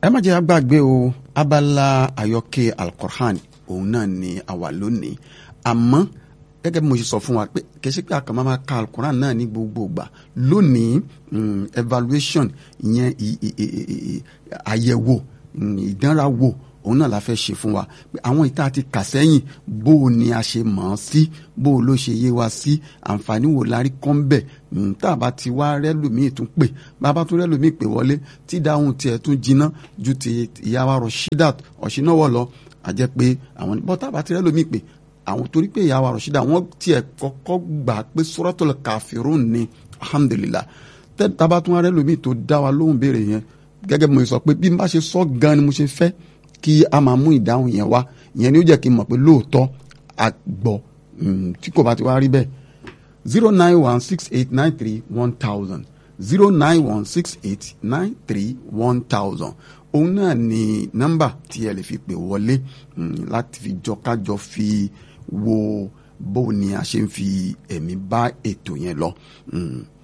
ẹ má jẹ́ àgbàgbé o abala àyọkẹ́ Al-Qur'an òun náà ni àwa lónìí àmọ́ gẹ́gẹ́ bí mo ṣe sọ fún wa pé kẹsí pé àkàmọ́ máa ka Al-Qur'an náà ní gbogbo ìgbà lónìí evaluation ìyẹn àyẹ̀wò ìdánrawò òun náà la fẹ́ ṣe fún wa pé àwọn ìta ti kà sẹ́yìn bó o ni a ṣe mọ̀ ọ́n sí bó o ló ṣe yé wa sí àǹfààní wo la rí kán bẹ̀ tá a bá ti wá rẹ́lòmíì tún pè bàbá tún rẹ́lòmíì pè wọlé tí dáhùn tiẹ̀ tún jiná ju ti ìyá wa Rashidat Ọ̀ṣínáwọ̀ lọ àjẹ́ pé àwọn bọ́ tá a bá ti rẹ́lòmíì pè àwọn torí pé ìyá wa Rashidat wọ́n tiẹ̀ kọ́kọ́ gbà pé Suratul Kafirun ni alhamdulillah tá a bá tún rẹ́lòmíì tó dá wa lóhùn béèrè yẹn gẹ́gẹ́ bí mo sọ pé bí n bá ṣe sọ gan ni mo ṣe fẹ́ kí a máa mú ìdáhùn yẹn wá ìyẹn ni ó jẹ́ kí n mọ̀ pé lóòótọ́ àgbọ̀ tí kò bá ti wá rí bẹ́ẹ̀ 09168931000 09168931000 òun náà ni nọ́mbà tí ẹ lè fi pè wọlé láti fi jọ kájọ fi wo bó ni a ṣe ń fi ẹ̀mí bá ètò yẹn lọ.